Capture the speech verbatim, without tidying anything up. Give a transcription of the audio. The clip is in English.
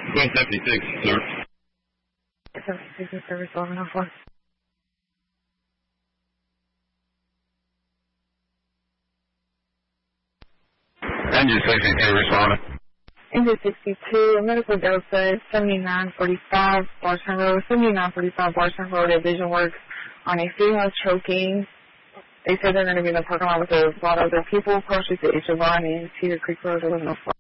twelve seventy-six, sir. seventy-six in service, eleven oh four. Engine sixty-two, responding. Engine sixty-two, medical Delta, seventy-nine forty-five, Barton Road, seventy-nine forty-five, Barton Road, at Vision Works, on a female choking. They said they're going to be in the parking lot with a lot of other people, partially to H O V and Cedar Creek Road, eleven oh four.